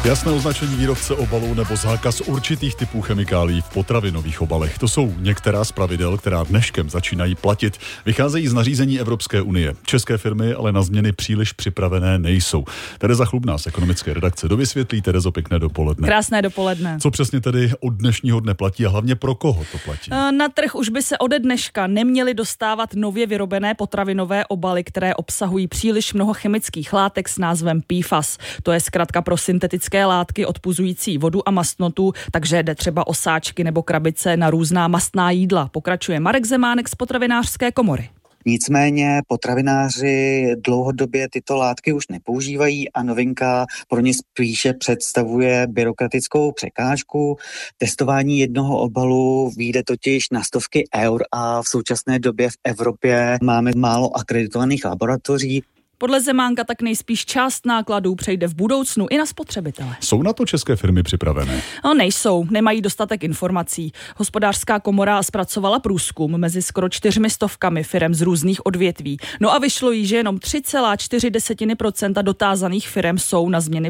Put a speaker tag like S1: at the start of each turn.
S1: Jasné označení výrobce obalů nebo zákaz určitých typů chemikálií v potravinových obalech. To jsou některá z pravidel, která dneškem začínají platit. Vycházejí z nařízení Evropské unie. České firmy ale na změny příliš připravené nejsou. Tereza Chlubná z ekonomické redakce dovysvětlí. Terezo, pěkné dopoledne.
S2: Krásné dopoledne.
S1: Co přesně tedy od dnešního dne platí a hlavně pro koho to platí?
S2: Na trh už by se ode dneška neměly dostávat nově vyrobené potravinové obaly, které obsahují příliš mnoho chemických látek s názvem PFAS. To je zkratka pro syntetické látky odpuzující vodu a mastnotu, takže jde třeba o sáčky nebo krabice na různá mastná jídla. Pokračuje Marek Zemánek z Potravinářské komory.
S3: Nicméně potravináři dlouhodobě tyto látky už nepoužívají a novinka pro ně spíše představuje byrokratickou překážku. Testování jednoho obalu vyjde totiž na stovky eur a v současné době v Evropě máme málo akreditovaných laboratoří.
S2: Podle Zemánka tak nejspíš část nákladů přejde v budoucnu i na spotřebitele.
S1: Jsou na to české firmy připravené?
S2: Nejsou, nemají dostatek informací. Hospodářská komora zpracovala průzkum mezi skoro 400 firem z různých odvětví. No a vyšlo jí, že jenom 3,4% dotázaných firem jsou na změny